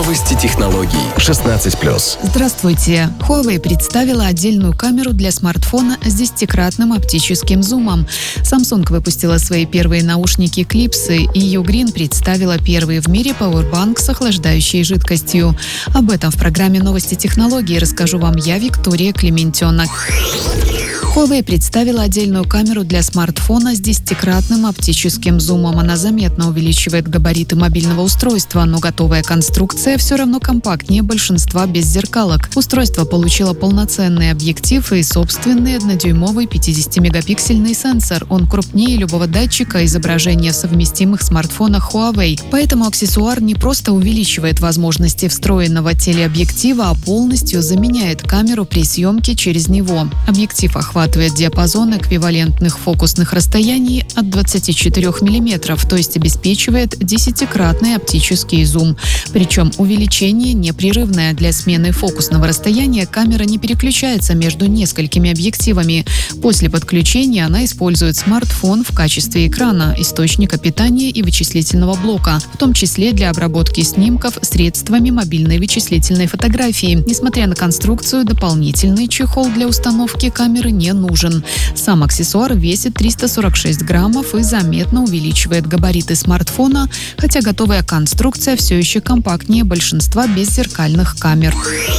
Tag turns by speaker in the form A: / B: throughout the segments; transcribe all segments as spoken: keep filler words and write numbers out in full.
A: Новости технологий. шестнадцать плюс.
B: Здравствуйте. Huawei представила отдельную камеру для смартфона с десятикратным оптическим зумом. Samsung выпустила свои первые наушники Clips, и Ugreen представила первый в мире Powerbank с охлаждающей жидкостью. Об этом в программе «Новости технологий» расскажу вам я, Виктория Клементьонок. Huawei представила отдельную камеру для смартфона с десятикратным оптическим зумом. Она заметно увеличивает габариты мобильного устройства, но готовая конструкция все равно компактнее большинства беззеркалок. Устройство получило полноценный объектив и собственный однодюймовый пятидесятимегапиксельный сенсор. Он крупнее любого датчика изображения в совместимых смартфонах Huawei. Поэтому аксессуар не просто увеличивает возможности встроенного телеобъектива, а полностью заменяет камеру при съемке через него. Объектив охватывает охватывает диапазон эквивалентных фокусных расстояний от двадцати четырёх миллиметров, то есть обеспечивает десятикратный оптический зум. Причем увеличение непрерывное. Для смены фокусного расстояния камера не переключается между несколькими объективами. После подключения она использует смартфон в качестве экрана, источника питания и вычислительного блока, в том числе для обработки снимков средствами мобильной вычислительной фотографии. Несмотря на конструкцию, дополнительный чехол для установки камеры не нужен. Сам аксессуар весит триста сорок шесть граммов и заметно увеличивает габариты смартфона, хотя готовая конструкция все еще компактнее большинства беззеркальных камер.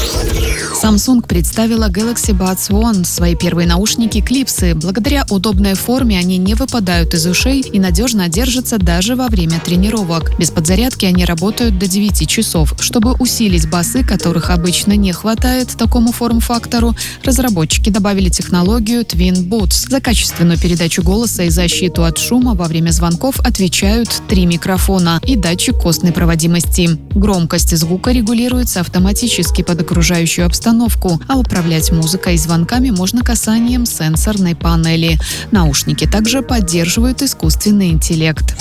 B: Samsung представила Galaxy Buds One, свои первые наушники Clips. Благодаря удобной форме они не выпадают из ушей и надежно держатся даже во время тренировок. Без подзарядки они работают до девяти часов. Чтобы усилить басы, которых обычно не хватает такому форм-фактору, разработчики добавили технологию Twin Boots. За качественную передачу голоса и защиту от шума во время звонков отвечают три микрофона и датчик костной проводимости. Громкость звука регулируется автоматически под окружающую обстановку, а управлять музыкой и звонками можно касанием сенсорной панели. Наушники также поддерживают искусственный интеллект.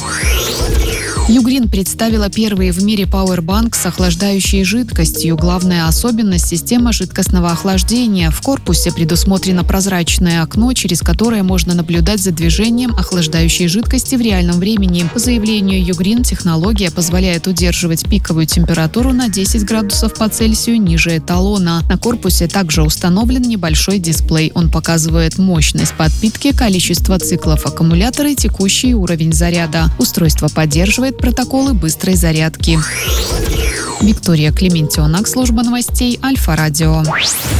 B: Ugreen представила первый в мире Powerbank с охлаждающей жидкостью. Главная особенность – система жидкостного охлаждения. В корпусе предусмотрено прозрачное окно, через которое можно наблюдать за движением охлаждающей жидкости в реальном времени. По заявлению Ugreen, технология позволяет удерживать пиковую температуру на десять градусов по Цельсию ниже эталона. На корпусе также установлен небольшой дисплей. Он показывает мощность подпитки, количество циклов аккумулятора и текущий уровень заряда. Устройство поддерживает протоколы быстрой зарядки. Виктория Клементьонок, служба новостей Альфа Радио.